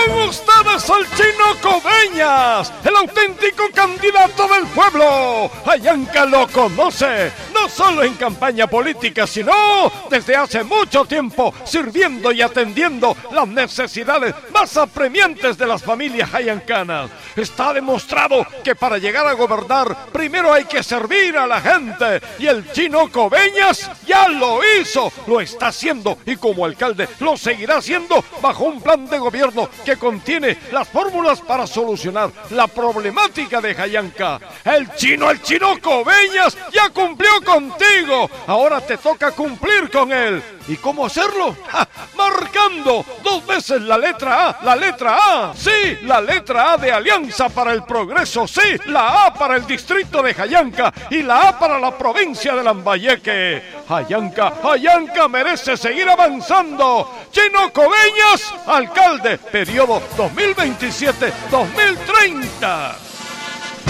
Con ustedes el Chino Coveñas, el auténtico candidato del pueblo. Jayanca lo conoce, no solo en campaña política, sino desde hace mucho tiempo sirviendo y atendiendo las necesidades más apremiantes de las familias jayancanas. Está demostrado que para llegar a gobernar primero hay que servir a la gente, y el Chino Coveñas ya lo hizo, lo está haciendo, y como alcalde lo seguirá haciendo bajo un plan de gobierno que contiene las fórmulas para solucionar la problemática de Jayanca. El Chino Coveñas ya cumplió contigo, ahora te toca cumplir con él. ¿Y cómo hacerlo? ¡Ja! Marcando 2 veces la letra A, la letra A. Sí, la letra A de Alianza para el Progreso. Sí, la A para el distrito de Jayanca y la A para la provincia de Lambayeque. Jayanca merece seguir avanzando. Chino Coveñas, alcalde, periodo 2027-2030.